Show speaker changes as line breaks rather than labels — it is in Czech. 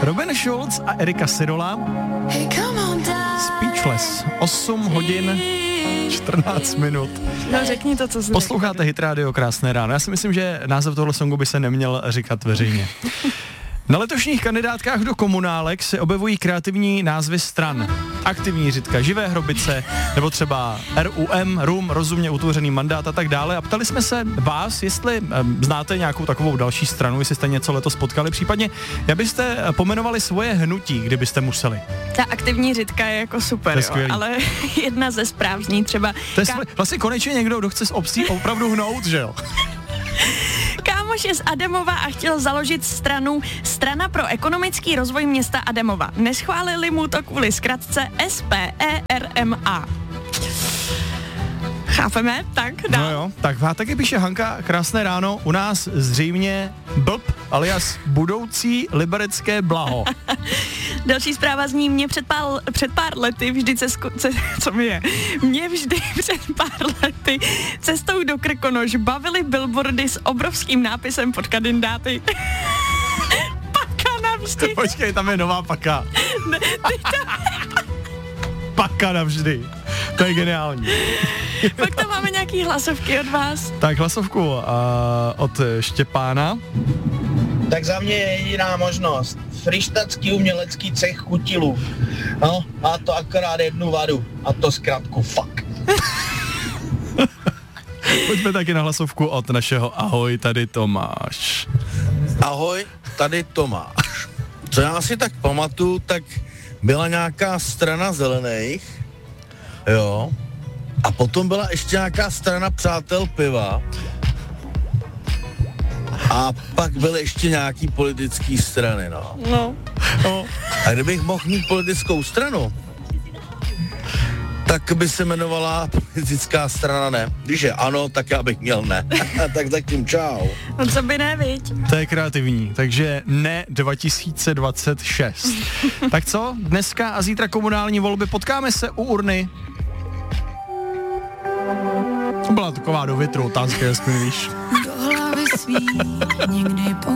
Robin Schulz a Erika Sirola. Speechless. 8 hodin 14 minut.
No řekni to, co jsi
Posloucháte Hit Radio, krásné ráno. Já si myslím, že název tohle songu by se neměl říkat veřejně. Na letošních kandidátkách do komunálek se objevují kreativní názvy stran. Aktivní řídka, živé hrobice, nebo třeba RUM, rozumně utvořený mandát a tak dále. A ptali jsme se vás, jestli znáte nějakou takovou další stranu, jestli jste něco letos potkali, případně jak byste pomenovali svoje hnutí, kdybyste museli.
Ta aktivní řídka je jako super, jo, ale jedna ze zpráv zní třeba...
To je vlastně konečně někdo, kdo chce z obcí opravdu hnout, že jo?
Kámoš je z Adamova a chtěl založit Strana pro ekonomický rozvoj města Adamova. Neschválili mu to kvůli zkratce SPERMA. Chápeme? Tak dál.
No jo, tak taky píše Hanka, krásné ráno, u nás zřejmě blb, alias budoucí liberecké blaho.
Další zpráva zní, mě před pár lety vždy Mě vždy před pár lety cestou do Krkonoš bavily billboardy s obrovským nápisem pod kandidáty. Paka navždy.
Počkej, tam je nová paka. Paka navždy. To je geniální.
Pak tam máme nějaký hlasovky od vás.
Tak hlasovku od Štěpána.
Tak za mě je jediná možnost. Frištatský umělecký cech Kutilů. No, má to akorát jednu vadu. A to zkrátku fuck.
Pojďme taky na hlasovku od našeho ahoj, tady Tomáš.
Ahoj, tady Tomáš. Co já si tak pamatuju, tak byla nějaká strana zelených, jo, a potom byla ještě nějaká strana přátel piva a pak byly ještě nějaký politický strany, no. A kdybych mohl mít politickou stranu, tak by se jmenovala politická strana ne. Když je ano, tak já bych měl ne. Tak zatím čau.
No co by ne, viď?
To je kreativní, takže ne 2026. Tak co? Dneska a zítra komunální volby, potkáme se u urny. To byla taková do větru otázka, jestli víš.
Do hlavy svý někdy